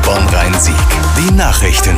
Bonn-Rhein-Sieg. Die Nachrichten.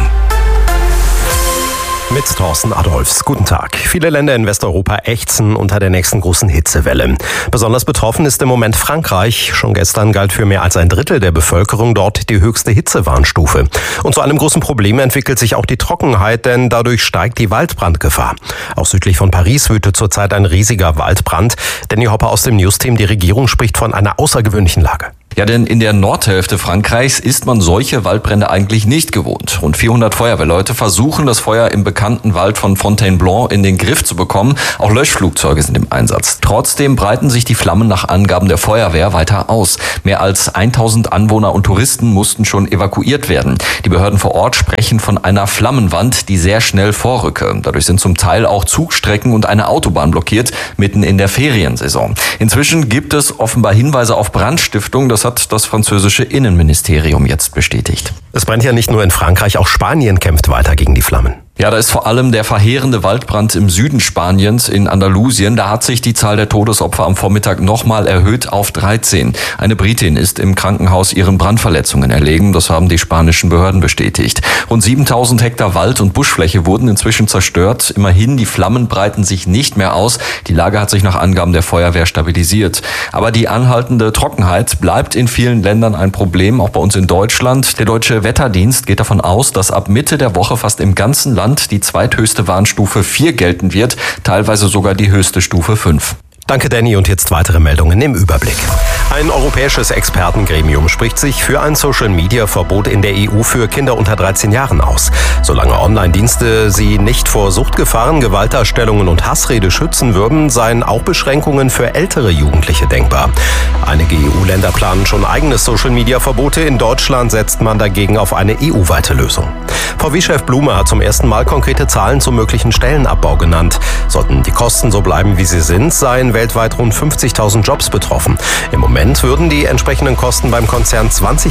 Mit Thorsten Adolfs. Guten Tag. Viele Länder in Westeuropa ächzen unter der nächsten großen Hitzewelle. Besonders betroffen ist im Moment Frankreich. Schon gestern galt für mehr als ein Drittel der Bevölkerung dort die höchste Hitzewarnstufe. Und zu einem großen Problem entwickelt sich auch die Trockenheit, denn dadurch steigt die Waldbrandgefahr. Auch südlich von Paris wütet zurzeit ein riesiger Waldbrand. Danny Hopper aus dem Newsteam, die Regierung spricht von einer außergewöhnlichen Lage. Ja, denn in der Nordhälfte Frankreichs ist man solche Waldbrände eigentlich nicht gewohnt. Rund 400 Feuerwehrleute versuchen, das Feuer im bekannten Wald von Fontainebleau in den Griff zu bekommen. Auch Löschflugzeuge sind im Einsatz. Trotzdem breiten sich die Flammen nach Angaben der Feuerwehr weiter aus. Mehr als 1000 Anwohner und Touristen mussten schon evakuiert werden. Die Behörden vor Ort sprechen von einer Flammenwand, die sehr schnell vorrücke. Dadurch sind zum Teil auch Zugstrecken und eine Autobahn blockiert, mitten in der Feriensaison. Inzwischen gibt es offenbar Hinweise auf Brandstiftung. Das hat das französische Innenministerium jetzt bestätigt. Es brennt ja nicht nur in Frankreich, auch Spanien kämpft weiter gegen die Flammen. Ja, da ist vor allem der verheerende Waldbrand im Süden Spaniens in Andalusien. Da hat sich die Zahl der Todesopfer am Vormittag nochmal erhöht auf 13. Eine Britin ist im Krankenhaus ihren Brandverletzungen erlegen. Das haben die spanischen Behörden bestätigt. Rund 7000 Hektar Wald- und Buschfläche wurden inzwischen zerstört. Immerhin, die Flammen breiten sich nicht mehr aus. Die Lage hat sich nach Angaben der Feuerwehr stabilisiert. Aber die anhaltende Trockenheit bleibt in vielen Ländern ein Problem, auch bei uns in Deutschland. Der Deutsche Wetterdienst geht davon aus, dass ab Mitte der Woche fast im ganzen Land die zweithöchste Warnstufe 4 gelten wird, teilweise sogar die höchste Stufe 5. Danke, Danny. Und jetzt weitere Meldungen im Überblick. Ein europäisches Expertengremium spricht sich für ein Social-Media-Verbot in der EU für Kinder unter 13 Jahren aus. Solange Online-Dienste sie nicht vor Suchtgefahren, Gewaltdarstellungen und Hassrede schützen würden, seien auch Beschränkungen für ältere Jugendliche denkbar. Einige EU-Länder planen schon eigene Social-Media-Verbote. In Deutschland setzt man dagegen auf eine EU-weite Lösung. VW-Chef Blume hat zum ersten Mal konkrete Zahlen zum möglichen Stellenabbau genannt. Sollten die Kosten so bleiben, wie sie sind, seien weltweit rund 50.000 Jobs betroffen. Im Moment würden die entsprechenden Kosten beim Konzern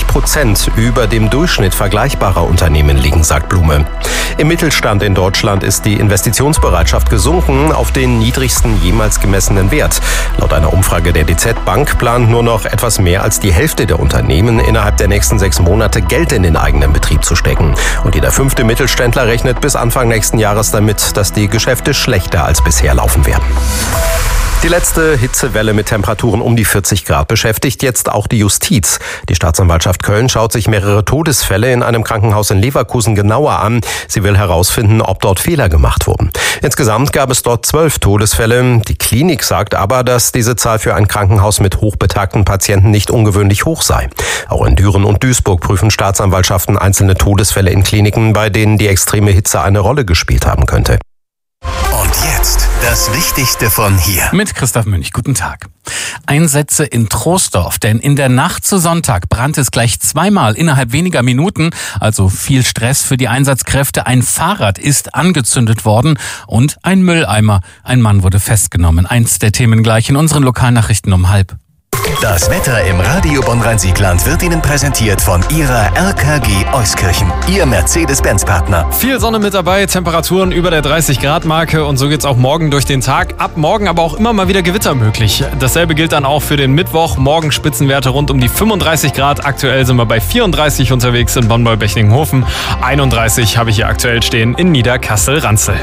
20% über dem Durchschnitt vergleichbarer Unternehmen liegen, sagt Blume. Im Mittelstand in Deutschland ist die Investitionsbereitschaft gesunken auf den niedrigsten jemals gemessenen Wert. Laut einer Umfrage der DZ Bank plant nur noch etwas mehr als die Hälfte der Unternehmen innerhalb der nächsten 6 Monate Geld in den eigenen Betrieb zu stecken. Und jeder 5. Mittelständler rechnet bis Anfang nächsten Jahres damit, dass die Geschäfte schlechter als bisher laufen werden. Die letzte Hitzewelle mit Temperaturen um die 40 Grad beschäftigt jetzt auch die Justiz. Die Staatsanwaltschaft Köln schaut sich mehrere Todesfälle in einem Krankenhaus in Leverkusen genauer an. Sie will herausfinden, ob dort Fehler gemacht wurden. Insgesamt gab es dort 12 Todesfälle. Die Klinik sagt aber, dass diese Zahl für ein Krankenhaus mit hochbetagten Patienten nicht ungewöhnlich hoch sei. Auch in Düren und Duisburg prüfen Staatsanwaltschaften einzelne Todesfälle in Kliniken, bei denen die extreme Hitze eine Rolle gespielt haben könnte. Und jetzt das Wichtigste von hier. Mit Christoph Münch. Guten Tag. Einsätze in Troisdorf, denn in der Nacht zu Sonntag brannte es gleich zweimal innerhalb weniger Minuten, also viel Stress für die Einsatzkräfte. Ein Fahrrad ist angezündet worden und ein Mülleimer. Ein Mann wurde festgenommen. Eins der Themen gleich in unseren Lokalnachrichten um 12:30. Das Wetter im Radio Bonn-Rhein-Sieg-Land wird Ihnen präsentiert von Ihrer RKG Euskirchen, Ihr Mercedes-Benz-Partner. Viel Sonne mit dabei, Temperaturen über der 30-Grad-Marke und so geht's auch morgen durch den Tag. Ab morgen aber auch immer mal wieder Gewitter möglich. Dasselbe gilt dann auch für den Mittwoch. Morgen Spitzenwerte rund um die 35 Grad. Aktuell sind wir bei 34 unterwegs in Bonn-Bechlingenhofen. 31 habe ich hier aktuell stehen in Niederkassel-Ranzel.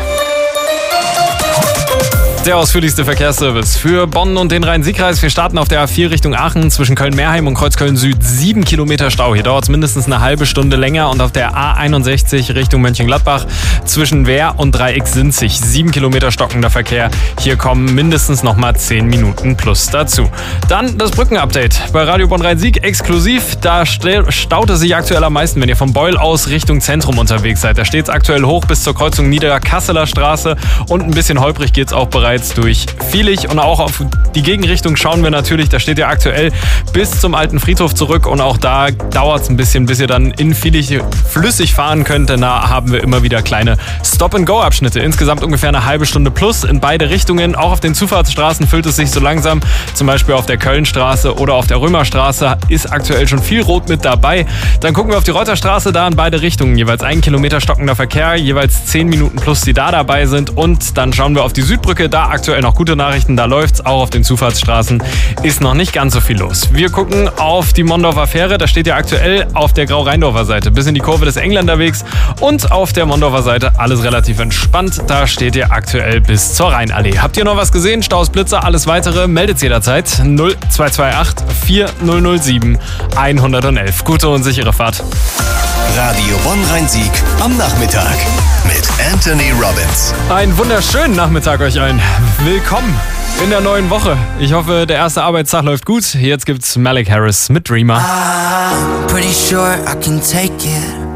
Der ausführlichste Verkehrsservice für Bonn und den Rhein-Sieg-Kreis. Wir starten auf der A4 Richtung Aachen zwischen Köln-Meerheim und Kreuzköln-Süd. 7 Kilometer Stau. Hier dauert es mindestens eine halbe Stunde länger. Und auf der A61 Richtung Mönchengladbach zwischen Wehr und Dreieck-Sinzig. 7 Kilometer stockender Verkehr. Hier kommen mindestens nochmal 10 Minuten plus dazu. Dann das Brückenupdate bei Radio Bonn-Rhein-Sieg exklusiv. Da staut es sich aktuell am meisten, wenn ihr vom Beul aus Richtung Zentrum unterwegs seid. Da steht es aktuell hoch bis zur Kreuzung Niederkasseler Straße. Und ein bisschen holprig geht es auch bereits durch Vielig, und auch auf die Gegenrichtung schauen wir natürlich. Da steht ihr aktuell bis zum alten Friedhof zurück, und auch da dauert es ein bisschen, bis ihr dann in Vielig flüssig fahren könnt, denn da haben wir immer wieder kleine Stop-and-Go-Abschnitte. Insgesamt ungefähr eine halbe Stunde plus in beide Richtungen. Auch auf den Zufahrtsstraßen füllt es sich so langsam. Zum Beispiel auf der Kölnstraße oder auf der Römerstraße ist aktuell schon viel Rot mit dabei. Dann gucken wir auf die Reuterstraße, da in beide Richtungen jeweils 1 Kilometer stockender Verkehr, jeweils 10 Minuten plus, die da dabei sind. Und dann schauen wir auf die Südbrücke. Da Da aktuell noch gute Nachrichten, da läuft's. Auch auf den Zufahrtsstraßen ist noch nicht ganz so viel los. Wir gucken auf die Mondorfer Fähre. Da steht ja aktuell auf der Grau-Rheindorfer Seite bis in die Kurve des Engländerwegs. Und auf der Mondorfer Seite alles relativ entspannt. Da steht ihr aktuell bis zur Rheinallee. Habt ihr noch was gesehen? Staus, Blitzer, alles weitere meldet jederzeit. 0228 4007 111. Gute und sichere Fahrt. Radio Bonn-Rhein-Sieg am Nachmittag mit Anthony Robbins. Einen wunderschönen Nachmittag euch allen. Willkommen in der neuen Woche. Ich hoffe, der erste Arbeitstag läuft gut. Jetzt gibt's Malik Harris mit Dreamer. I'm pretty sure I can take it.